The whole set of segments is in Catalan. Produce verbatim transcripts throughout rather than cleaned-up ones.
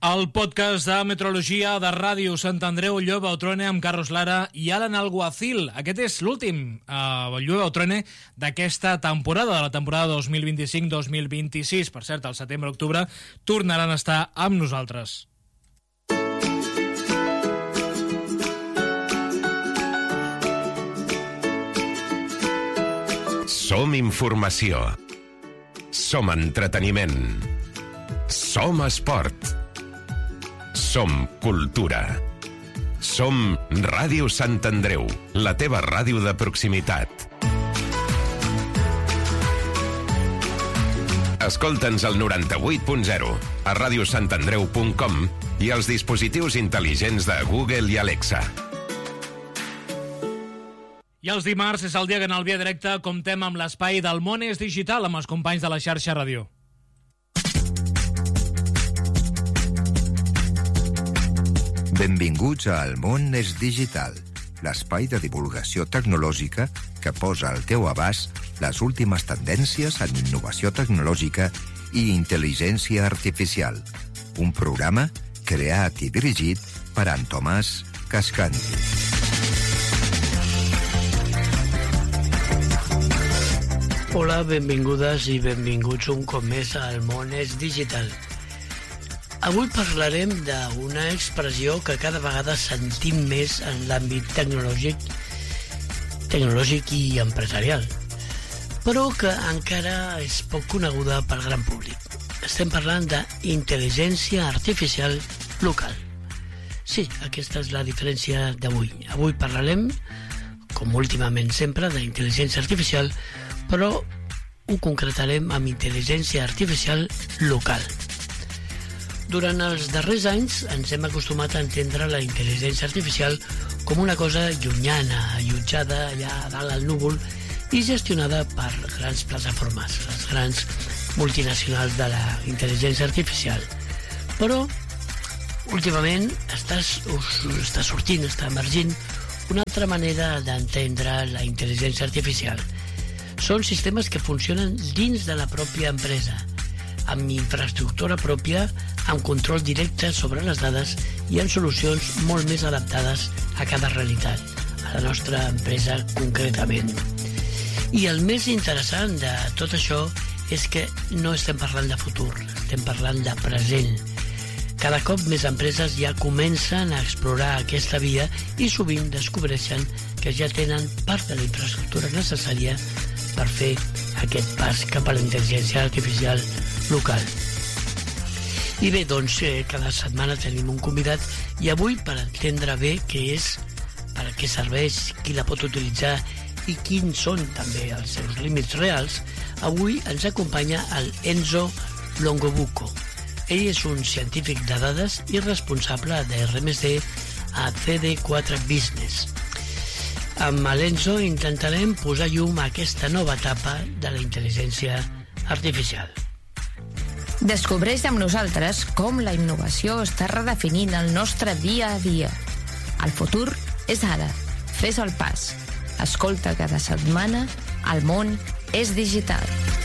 El podcast de meteorologia de Ràdio Sant Andreu, Llueva o Truene, amb Carlos Lara i Alan Alguacil. Aquest és l'últim uh, Llueva o Truene d'aquesta temporada, de la temporada dos mil vint-i-cinc dos mil vint-i-sis. Per cert, al setembre-octubre tornaran a estar amb nosaltres. Som informació. Som entreteniment. Som esport. Som cultura. Som Ràdio Sant Andreu, la teva ràdio de proximitat. Escolta'ns al noranta-vuit punt zero, a radiosantandreu punt com i als dispositius intel·ligents de Google i Alexa. I els dimarts és el dia que en el Via Directa comptem amb l'espai del món és digital amb els companys de la xarxa ràdio. Benvinguts a El món és digital, l'espai de divulgació tecnològica que posa al teu abast les últimes tendències en innovació tecnològica i intel·ligència artificial. Un programa creat i dirigit per en Tomàs Cascanti. Hola, benvingudes i benvinguts un cop més al món és digital. Avui parlarem d'una expressió que cada vegada sentim més en l'àmbit tecnològic, tecnològic i empresarial, però que encara és poc coneguda pel gran públic. Estem parlant d'intel·ligència artificial local. Sí, aquesta és la diferència d'avui. Avui parlarem, com últimament sempre, d'intel·ligència artificial, però ho concretarem amb intel·ligència artificial local. Durant els darrers anys ens hem acostumat a entendre la intel·ligència artificial com una cosa llunyana, allotjada allà dalt al núvol i gestionada per grans plataformes, les grans multinacionals de la intel·ligència artificial. Però, últimament, està, està sortint, està emergint una altra manera d'entendre la intel·ligència artificial. Són sistemes que funcionen dins de la pròpia empresa, amb infraestructura pròpia, amb control directe sobre les dades i amb solucions molt més adaptades a cada realitat, a la nostra empresa concretament. I el més interessant de tot això és que no estem parlant de futur, estem parlant de present. Cada cop més empreses ja comencen a explorar aquesta via i sovint descobreixen que ja tenen part de la infraestructura necessària per fer aquest pas cap a la intel·ligència artificial local. I bé, doncs, eh, cada setmana tenim un convidat i avui, per entendre bé què és, per a què serveix, qui la pot utilitzar i quins són també els seus límits reals, avui ens acompanya el Enzo Longobucco. Ell és un científic de dades i responsable de R més D a C D quatre Business. Amb l'Enzo intentarem posar llum a aquesta nova etapa de la intel·ligència artificial. Descobreix amb nosaltres com la innovació està redefinint el nostre dia a dia. El futur és ara. Fes el pas. Escolta cada setmana El món és digital.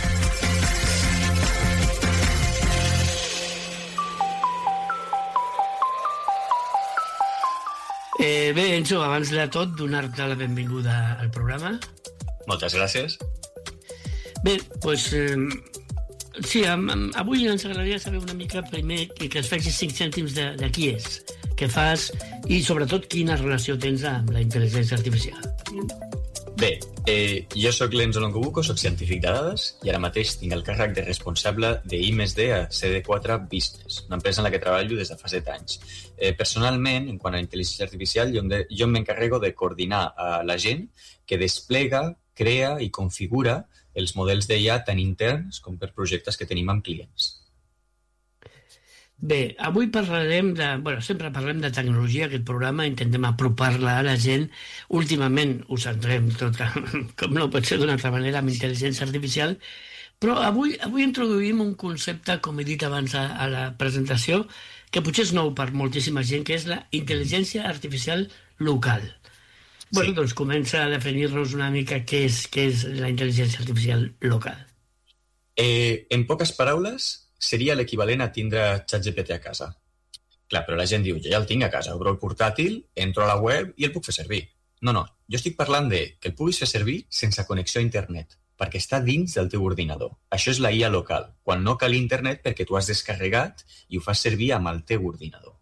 Eh, bé, Enzo, abans de tot, donar-te la benvinguda al programa. Moltes gràcies. Bé, doncs, eh, sí, am, am, avui ens agradaria saber una mica primer que, que es facis cinc cèntims de, de qui és, què fas i, sobretot, quina relació tens amb la intel·ligència artificial. Bé, eh, jo sóc l'Enzo Longobucco, sóc científic de dades i ara mateix tinc el càrrec de responsable de I més D a C D quatre Business, una empresa en la que treballo des de fa set anys. Eh, personalment, en quant a intel·ligència artificial, jo, de, jo m'encarrego de coordinar a la gent que desplega, crea i configura els models d'I A tant interns com per projectes que tenim amb clients. Bé, avui parlarem de... Bueno, sempre parlem de tecnologia, aquest programa, intentem apropar-la a la gent. Últimament ho centrem tot, com no pot ser d'una altra manera, amb intel·ligència artificial, però avui, avui introduïm un concepte, com he dit abans a, a la presentació, que potser és nou per moltíssima gent, que és la intel·ligència artificial local. Bueno, sí. Doncs comença a definir-nos una mica què és, què és la intel·ligència artificial local. Eh, en poques paraules, seria l'equivalent a tindre ChatGPT a casa. Clar, però la gent diu, jo ja el tinc a casa, obro el portàtil, entro a la web i el puc fer servir. No, no, jo estic parlant de que el puguis fer servir sense connexió a internet, perquè està dins del teu ordinador. Això és la I A local, quan no cal internet perquè tu has descarregat i ho fas servir amb el teu ordinador.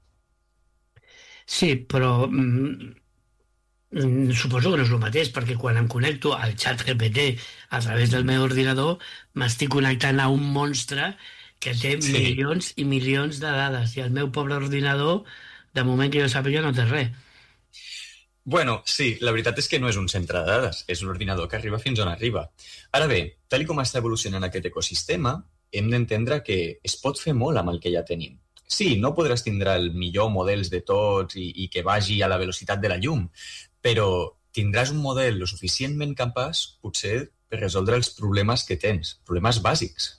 Sí, però mm, suposo que no és el mateix, perquè quan em connecto al xat G P T a través del meu ordinador, m'estic connectant a un monstre que té sí. milions i milions de dades, i el meu pobre ordinador, de moment que jo sàpiga, no té res. Bueno, sí, la veritat és que no és un centre de dades, és un ordinador que arriba fins on arriba. Ara bé, tal com està evolucionant aquest ecosistema, hem d'entendre que es pot fer molt amb el que ja tenim. Sí, no podràs tindre el millor models de tots i, i que vagi a la velocitat de la llum, però tindràs un model lo suficientment capaç, potser, per resoldre els problemes que tens, problemes bàsics.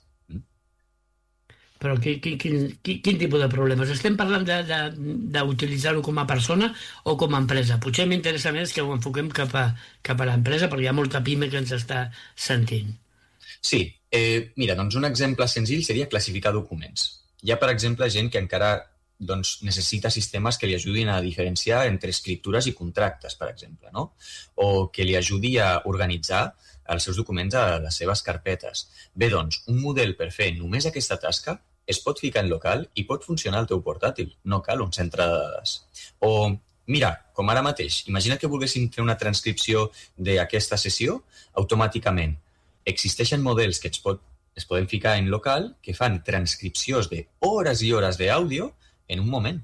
Però qui, qui, quin, quin tipus de problemes? Estem parlant d'utilitzar-ho com a persona o com a empresa? Potser m'interessa més que ho enfoquem cap a, cap a l'empresa, perquè hi ha molta pime que ens està sentint. Sí, eh, mira, doncs un exemple senzill seria classificar documents. Hi ha, per exemple, gent que encara doncs, necessita sistemes que li ajudin a diferenciar entre escriptures i contractes, per exemple, no? O que li ajudi a organitzar els seus documents a les seves carpetes. Bé, doncs, un model per fer només aquesta tasca es pot ficar en local i pot funcionar al teu portàtil. No cal un centre de dades. O, mira, com ara mateix, imagina que volguéssim fer una transcripció d'aquesta sessió automàticament. Existeixen models que es, pot, es poden ficar en local que fan transcripcions de hores i hores d'àudio en un moment.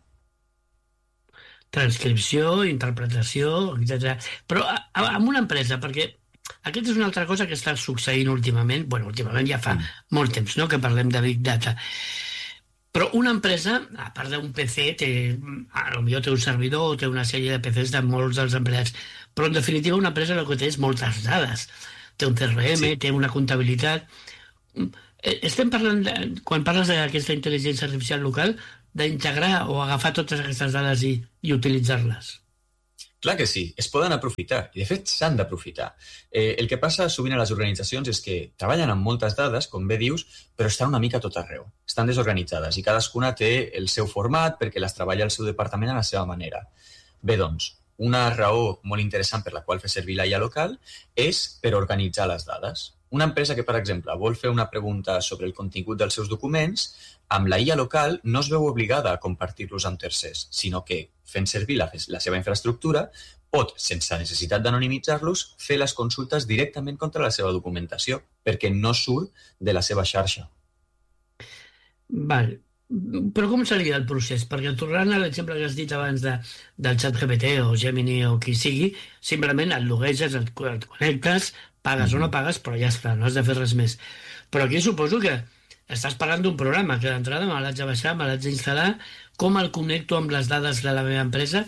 Transcripció, interpretació, etcètera. Però amb una empresa, perquè aquesta és una altra cosa que està succeint últimament, bueno, últimament ja fa mm. molt temps, no?, que parlem de Big Data. Però una empresa, a part d'un P C, té, potser té un servidor o té una sèrie de P Cs de molts dels empleats, però en definitiva una empresa el que té és moltes dades. Té un C R M, sí. Té una comptabilitat. Estem parlant, de, quan parles d'aquesta intel·ligència artificial local, d'integrar o agafar totes aquestes dades i, i utilitzar-les. Clar que sí, es poden aprofitar, i de fet s'han d'aprofitar. Eh, el que passa sovint a les organitzacions és que treballen amb moltes dades, com bé dius, però estan una mica tot arreu. Estan desorganitzades i cadascuna té el seu format perquè les treballa el seu departament a la seva manera. Bé, doncs, una raó molt interessant per la qual fer servir la I A local és per organitzar les dades. Una empresa que, per exemple, vol fer una pregunta sobre el contingut dels seus documents, amb la I A local no es veu obligada a compartir-los amb tercers, sinó que, fent servir la, la seva infraestructura, pot, sense necessitat d'anonimitzar-los, fer les consultes directament contra la seva documentació, perquè no surt de la seva xarxa. Val. Però com seria el procés? Perquè tornant a l'exemple que has dit abans de, del xat G P T o Gemini o qui sigui, simplement et logueges, et connectes, pagues mm-hmm. o no pagues, però ja està, no has de fer res més. Però aquí suposo que estàs parlant d'un programa que d'entrada me l'haig de baixar, me l'haig d'instal·lar, com el connecto amb les dades de la meva empresa,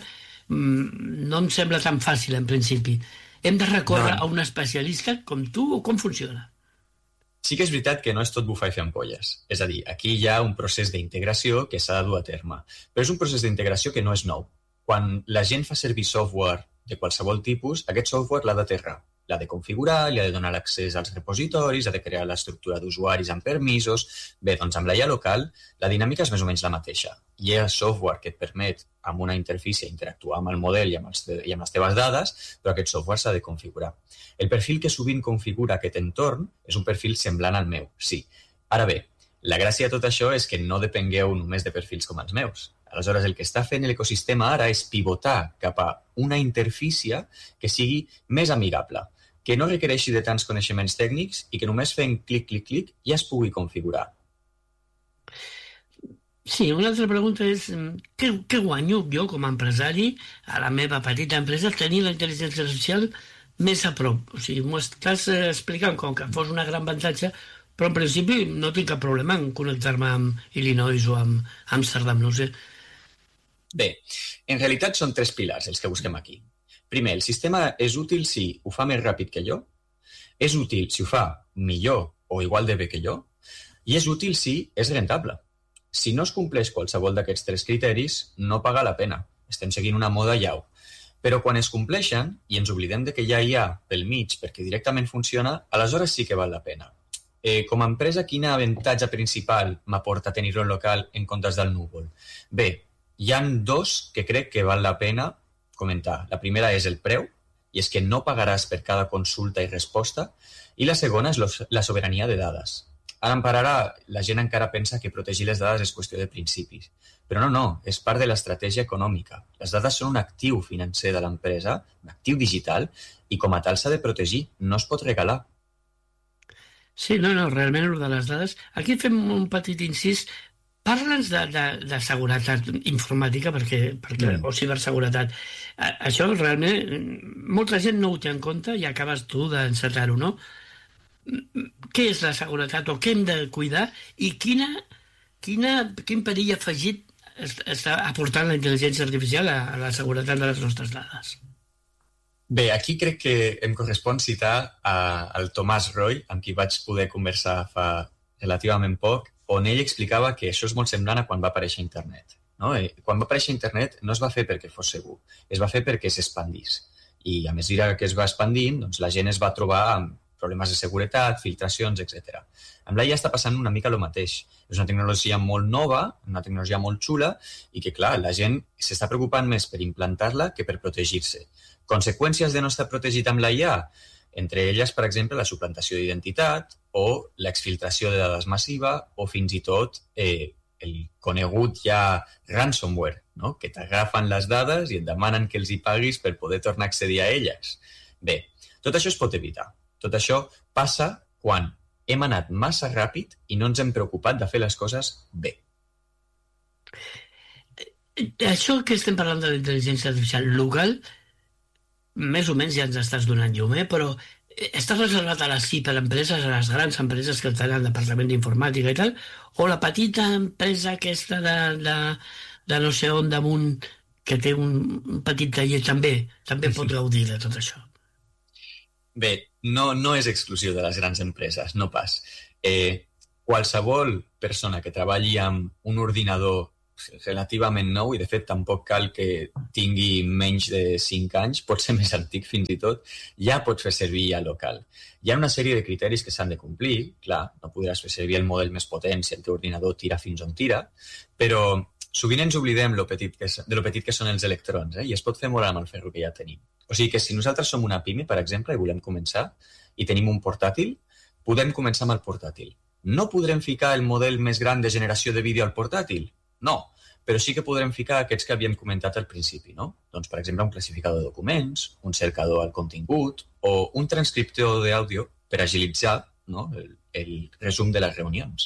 no em sembla tan fàcil en principi. Hem de recórrer no. a un especialista com tu o com funciona? Sí que és veritat que no és tot bufar i fer ampolles. És a dir, aquí hi ha un procés d'integració que s'ha de dur a terme. Però és un procés d'integració que no és nou. Quan la gent fa servir software de qualsevol tipus, aquest software l'ha d'aterrar. L'ha de configurar, li ha de donar l'accés als repositoris, ha de crear l'estructura d'usuaris amb permisos. Bé, doncs amb la I A local la dinàmica és més o menys la mateixa. Hi ha software que et permet amb una interfície interactuar amb el model i amb, els te i amb les teves dades, però aquest software s'ha de configurar. El perfil que sovint configura aquest entorn és un perfil semblant al meu, sí. Ara bé, la gràcia de tot això és que no depengueu només de perfils com els meus. Aleshores, el que està fent l'ecosistema ara és pivotar cap a una interfície que sigui més amigable, que no requereixi de tants coneixements tècnics i que només fent clic, clic, clic ja es pugui configurar. Sí, una altra pregunta és què, què guanyo jo com a empresari a la meva petita empresa tenir la intel·ligència artificial més a prop? O sigui, m'ho estàs explicant com que fos una gran avantatge, però en principi no tinc cap problema en connectar-me amb Illinois o amb Amsterdam, no ho sé. Bé, en realitat són tres pilars els que busquem aquí. Primer, el sistema és útil si ho fa més ràpid que jo, és útil si ho fa millor o igual de bé que jo, i és útil si és rentable. Si no es compleix qualsevol d'aquests tres criteris, no paga la pena. Estem seguint una moda llau. Però quan es compleixen i ens oblidem de que ja hi ha pel mig perquè directament funciona, aleshores sí que val la pena. Eh, com a empresa, quin avantatge principal m'aporta tenir-ho en local en comptes del núvol? Bé, hi ha dos que crec que val la pena comentar. La primera és el preu, i és que no pagaràs per cada consulta i resposta, i la segona és la sobirania de dades. Ara per ara la gent encara pensa que protegir les dades és qüestió de principis, però no, no, és part de l'estratègia econòmica. Les dades són un actiu financer de l'empresa, un actiu digital, i com a tal s'ha de protegir, no es pot regalar. Sí, no, no, realment el de les dades... Aquí fem un petit incís. Parla'ns de, de, de seguretat informàtica perquè, perquè, mm. o ciberseguretat. A, això realment molta gent no ho té en compte i acabes tu d'encetar-ho, no? Què és la seguretat o què hem de cuidar i quina, quina, quin perill afegit està aportant la intel·ligència artificial a, a la seguretat de les nostres dades? Bé, aquí crec que em correspon citar al Tomàs Roy, amb qui vaig poder conversar fa relativament poc, on ell explicava que això és molt semblant a quan va aparèixer internet. No? Quan va aparèixer internet no es va fer perquè fos segur, es va fer perquè s'expandís. I a mesura que es va expandint, doncs, la gent es va trobar amb problemes de seguretat, filtracions, etcètera. Amb l'A I està passant una mica el mateix. És una tecnologia molt nova, una tecnologia molt xula, i que, clar, la gent s'està preocupant més per implantar-la que per protegir-se. Conseqüències de no estar protegit amb la I A, entre elles, per exemple, la suplantació d'identitat o l'exfiltració de dades massiva o fins i tot eh, el conegut ja ransomware, no? Que t'agafen les dades i et demanen que els hi paguis per poder tornar a accedir a elles. Bé, tot això es pot evitar. Tot això passa quan hem anat massa ràpid i no ens hem preocupat de fer les coses bé. Això que estem parlant de la intel·ligència artificial local, més o menys ja ens estàs donant llum, eh? Però està reservat a les ciberempreses, a les grans empreses que tenen departament d'informàtica i tal, o la petita empresa aquesta de, de, de no sé on damunt que té un petit taller també, també pot gaudir de tot això? Bé, no, no és exclusiu de les grans empreses, no pas. Eh, qualsevol persona que treballi amb un ordinador relativament nou, i de fet tampoc cal que tingui menys de cinc anys, pot ser més antic fins i tot, ja pot fer servir I A local. Hi ha una sèrie de criteris que s'han de complir, clar, no podràs fer servir el model més potent si el teu ordinador tira fins on tira, però sovint ens oblidem lo petit que, de lo petit que són els electrons, eh? I es pot fer molt amb el ferro que ja tenim. O sigui que si nosaltres som una pime, per exemple, i volem començar, i tenim un portàtil, podem començar amb el portàtil. No podrem ficar el model més gran de generació de vídeo al portàtil? No, però sí que podrem ficar aquests que havíem comentat al principi, no? Doncs, per exemple, un classificador de documents, un cercador al contingut o un transcriptor d'àudio per agilitzar, no, el, el resum de les reunions.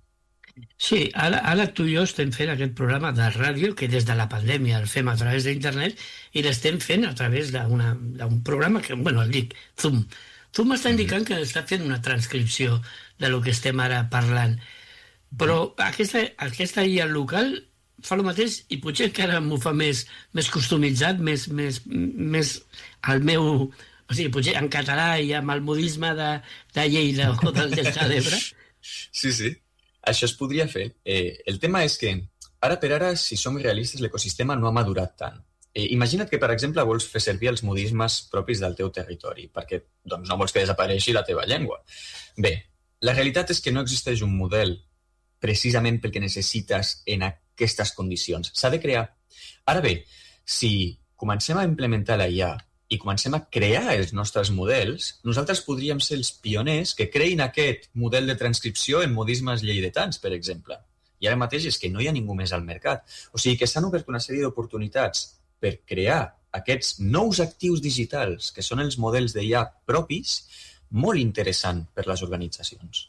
Sí, ara, ara tu i jo estem fent aquest programa de ràdio que des de la pandèmia el fem a través d'internet i l'estem fent a través d'un programa que, bueno, el dic, Zoom. Zoom està indicant que està fent una transcripció de lo que estem ara parlant. Però aquesta, aquesta I A local fa el mateix i potser encara m'ho fa més, més customitzat, més, més, més al meu... O sigui, potser en català i amb el modisme de, de Lleida o del Delta d'Ebre. Sí, sí, això es podria fer. Eh, el tema és que, ara per ara, si som realistes, l'ecosistema no ha madurat tant. Eh, imagina't que, per exemple, vols fer servir els modismes propis del teu territori, perquè doncs, no vols que desapareixi la teva llengua. Bé, la realitat és que no existeix un model precisament pel que necessites en aquestes condicions. S'ha de crear. Ara bé, si comencem a implementar la I A i comencem a crear els nostres models, nosaltres podríem ser els pioners que creïn aquest model de transcripció en modismes lleidatans, per exemple. I ara mateix és que no hi ha ningú més al mercat. O sigui que s'han obert una sèrie d'oportunitats per crear aquests nous actius digitals, que són els models de I A propis, molt interessant per les organitzacions.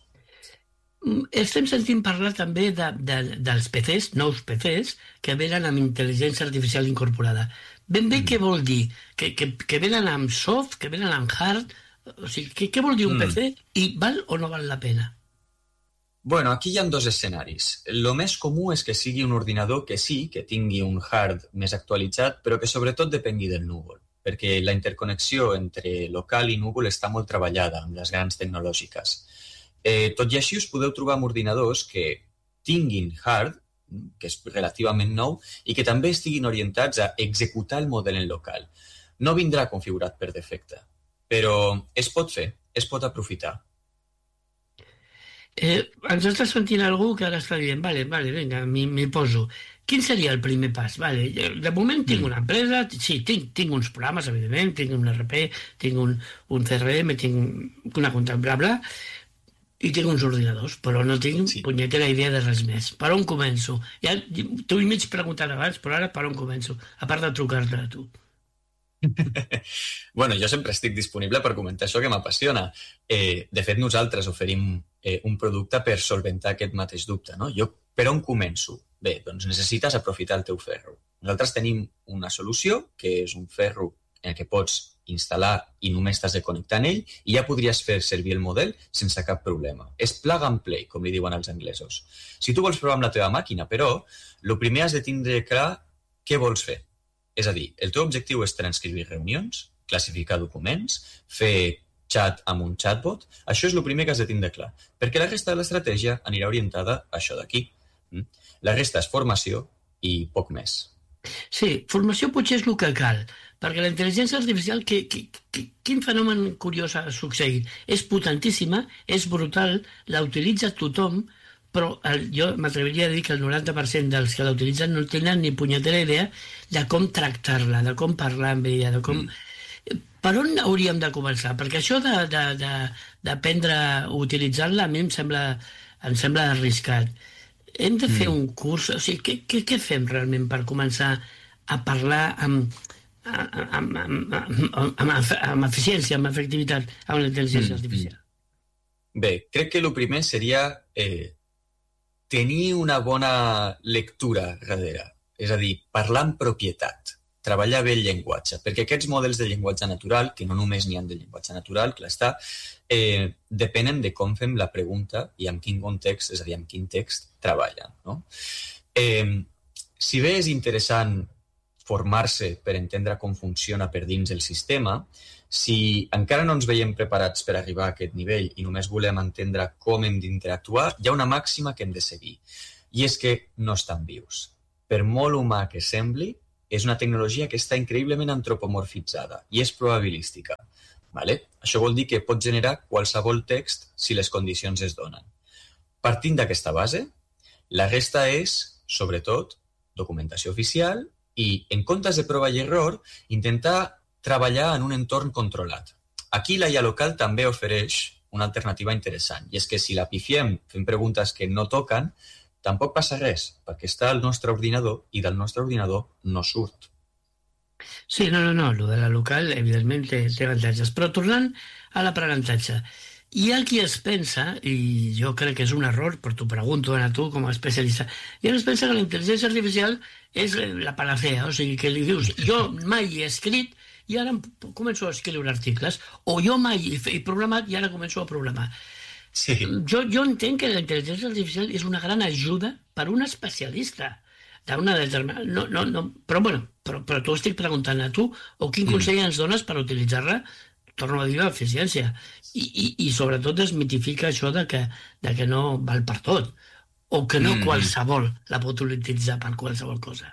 Estem sentint parlar també de, de, dels P Cs, nous P Cs, que venen amb intel·ligència artificial incorporada. Ben bé, mm. què vol dir? Que, que, que venen amb soft, que venen amb hard? O sigui, què, què vol dir un mm. P C? I val o no val la pena? Bueno, aquí hi ha dos escenaris. El més comú és que sigui un ordinador que sí, que tingui un hard més actualitzat, però que sobretot depengui del núvol, perquè la interconnexió entre local i núvol està molt treballada amb les grans tecnològiques. Eh, tot i així us podeu trobar amb ordinadors que tinguin hard, que és relativament nou, i que també estiguin orientats a executar el model en local. No vindrà configurat per defecte, però es pot fer, es pot aprofitar. Eh, ens està sentint algú que ara està dient, vale, vale, vinga, m'hi poso. Quin seria el primer pas? Vale, de moment tinc una empresa, sí, tinc, tinc uns programes, evidentment, tinc un R P, tinc un, un C R M, tinc una compta, bla, bla, i tinc uns ordinadors, però no tinc sí. punyetera idea de res més. Per on començo? Ja t'ho he mig preguntat abans, però ara per on començo? A part de trucar-te a tu. Bueno, jo sempre estic disponible per comentar això que m'apassiona. Eh, de fet, nosaltres oferim eh, un producte per solventar aquest mateix dubte, no? Jo, per on començo? Bé, doncs necessites aprofitar el teu ferro. Nosaltres tenim una solució, que és un ferro en què pots instal·lar i només t'has de connectar en ell i ja podries fer servir el model sense cap problema. És plug and play, com li diuen els anglesos. Si tu vols provar amb la teva màquina, però, el primer has de tindre clar què vols fer. És a dir, el teu objectiu és transcriure reunions, classificar documents, fer chat amb un chatbot. Això és el primer que has de tindre clar, perquè la resta de l'estratègia anirà orientada a això d'aquí. La resta és formació i poc més. Sí, formació potser és el que cal, perquè la intel·ligència artificial, que, que, que, quin fenomen curiós ha succeït? És potentíssima, és brutal, la utilitza tothom, però el, jo m'atreviria a dir que el noranta per cent dels que la utilitzen no tenen ni punyetera idea de com tractar-la, de com parlar amb ella, de com... Mm. Per on hauríem de començar? Perquè això d'aprendre a utilitzar-la a mi em sembla, em sembla arriscat. Hem de fer mm. un curs... O sigui, què, què, què fem realment per començar a parlar amb, amb, amb, amb, amb, amb eficiència, amb efectivitat, amb la intel·ligència mm. artificial? Bé, crec que el primer seria eh, tenir una bona lectura darrere. És a dir, parlar amb propietat, treballar bé el llenguatge, perquè aquests models de llenguatge natural, que no només n'hi ha de llenguatge natural, clar està, eh, depenen de com fem la pregunta i amb quin context, és a dir, amb quin text treballen. No? Eh, si bé és interessant formar-se per entendre com funciona per dins el sistema, si encara no ens veiem preparats per arribar a aquest nivell i només volem entendre com hem d'interactuar, hi ha una màxima que hem de seguir, i és que no estan vius. Per molt humà que sembli, és una tecnologia que està increïblement antropomorfitzada i és probabilística. Vale? Això vol dir que pot generar qualsevol text si les condicions es donen. Partint d'aquesta base, la resta és, sobretot, documentació oficial i, en comptes de prova i error, intentar treballar en un entorn controlat. Aquí la I A local també ofereix una alternativa interessant, i és que si la pifiem fent preguntes que no toquen, tampoc passa res, perquè està al nostre ordinador i del nostre ordinador no surt. Sí, no, no, no, el de la local evidentment té, té avantatges, però tornant a l'aprenentatge, hi ha qui es pensa, i jo crec que és un error, però t'ho pregunto a tu com a especialista, hi ha qui es pensa que la intel·ligència artificial és la panacea, o sigui, que li dius, jo mai he escrit i ara començo a escriure articles, o jo mai he programat i ara començo a programar. Sí. Jo, jo entenc que la intel·ligència artificial és una gran ajuda per un especialista d'una determinada... No, no, no, però, bueno, però, però t'ho estic preguntant a tu, o quin consell ens dones per utilitzar-la, torno a dir, l'eficiència. I, i, I sobretot desmitifica això de que, de que no val per tot, o que no mm. qualsevol la pot utilitzar per qualsevol cosa.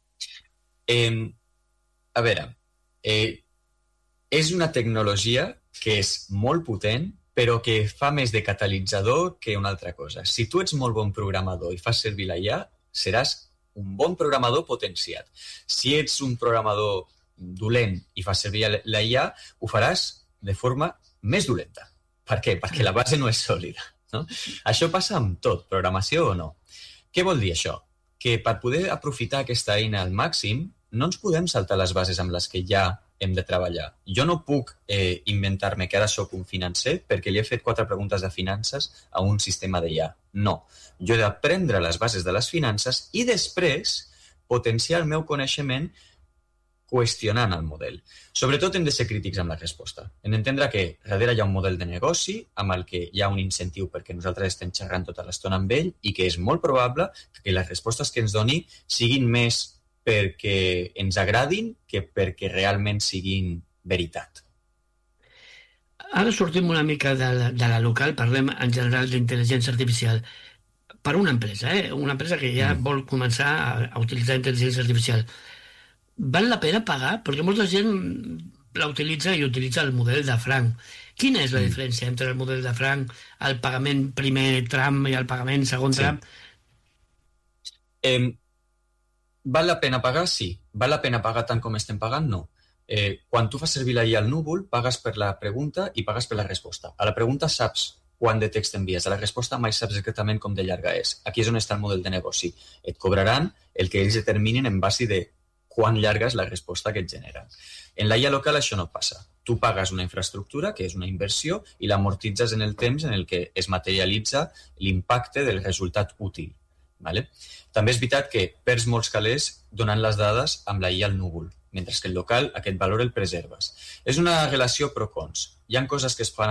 Eh, a veure, eh, és una tecnologia que és molt potent, però que fa més de catalitzador que una altra cosa. Si tu ets molt bon programador i fas servir la I A, seràs un bon programador potenciat. Si ets un programador dolent i fas servir la I A, ho faràs de forma més dolenta. Per què? Perquè la base no és sòlida. No? Això passa amb tot, programació o no. Què vol dir això? Que per poder aprofitar aquesta eina al màxim, no ens podem saltar les bases amb les que ja hem de treballar. Jo no puc eh, inventar-me que ara soc un financer perquè li he fet quatre preguntes de finances a un sistema de I A. No. Jo he d'aprendre les bases de les finances i després potenciar el meu coneixement qüestionant el model. Sobretot hem de ser crítics amb la resposta. Hem d'entendre que darrere hi ha un model de negoci amb el que hi ha un incentiu perquè nosaltres estem xerrant tota l'estona amb ell i que és molt probable que les respostes que ens doni siguin més perquè ens agradin que perquè realment siguin veritat. Ara sortim una mica de la, de la local, parlem en general d'intel·ligència artificial. Per una empresa, eh? Una empresa que ja mm. vol començar a, a utilitzar intel·ligència artificial. Val la pena pagar? Perquè molta gent la utilitza i utilitza el model de franc. Quina és la diferència entre el model de franc, el pagament primer tram i el pagament segon tram? Sí. Eh, val la pena pagar? Sí. Val la pena pagar tant com estem pagant? No. Eh, quan tu fas servir la I A al núvol, pagues per la pregunta i pagues per la resposta. A la pregunta saps quant de text envies. A la resposta mai saps exactament com de llarga és. Aquí és on està el model de negoci. Et cobraran el que ells determinin en base de quan llarga és la resposta que et genera. En la I A local això no passa. Tu pagues una infraestructura, que és una inversió, i l'amortitzes en el temps en el que es materialitza l'impacte del resultat útil. Vale? També és veritat que perds molts calés donant les dades amb la I A al núvol, mentre que el local aquest valor el preserves. És una relació pro-cons. Hi ha coses que es fan